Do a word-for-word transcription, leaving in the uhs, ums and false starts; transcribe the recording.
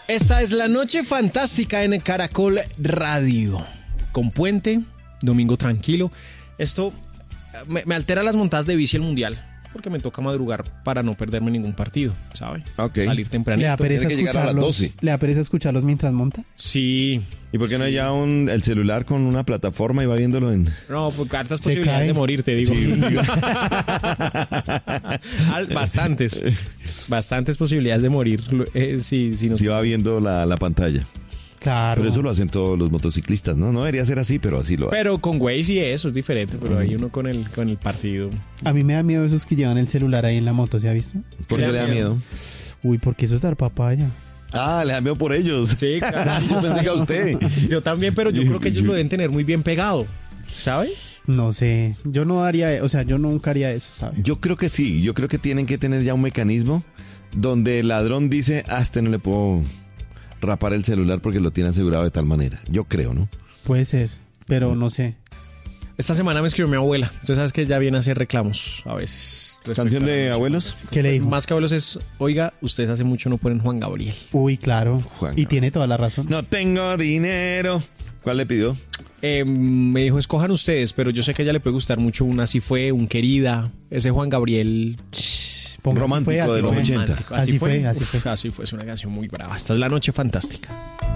Esta es la noche fantástica en Caracol Radio. Con puente, domingo tranquilo. Esto me, me altera las montadas de bici el mundial, porque me toca madrugar para no perderme ningún partido, ¿sabe? Okay. Salir tempranito. ¿Le da pereza Tiene que llegar a las escucharlos? doce. ¿Le da pereza escucharlos mientras monta? Sí. ¿Y por qué no Sí. hay ya un, el celular con una plataforma y va viéndolo en...? No, pues hartas Se posibilidades cae. de morir, te digo. Sí. Al- bastantes. Bastantes posibilidades de morir. Eh, sí, sí, nos... Sí va viendo la, la pantalla. Claro. Pero eso lo hacen todos los motociclistas, ¿no? No debería ser así, pero así lo hacen. Pero con Waze y eso es diferente, pero hay uno con el, con el partido. A mí me da miedo esos que llevan el celular ahí en la moto, ¿se ha visto? ¿Por qué le le da da miedo? Uy, ¿por qué eso es dar papaya? Ah, le da miedo por ellos. Sí, claro. Yo pensé que a usted. Yo también, pero yo creo que ellos lo deben tener muy bien pegado, ¿sabe? No sé, yo no haría, o sea, yo nunca haría eso, ¿sabes? Yo creo que sí, yo creo que tienen que tener ya un mecanismo donde el ladrón dice, ah, este no le puedo rapar el celular porque lo tiene asegurado de tal manera. Yo creo, ¿no? Puede ser, pero no sé. Esta semana me escribió mi abuela. Tú sabes que ella viene a hacer reclamos a veces. respecto ¿Canción a la de noche abuelos? fantástica. ¿Qué le dijo? Más que abuelos es, oiga, ustedes hace mucho no ponen Juan Gabriel. Uy, claro. Juan y Gabriel. tiene toda la razón. No tengo dinero. ¿Cuál le pidió? Eh, me dijo, escojan ustedes, pero yo sé que a ella le puede gustar mucho un Así Fue, un Querida, ese Juan Gabriel Ponga, así romántico fue, así de los fue. ochenta. romántico. Así fue, así fue. Así fue, es una canción muy brava. Esta es la noche fantástica.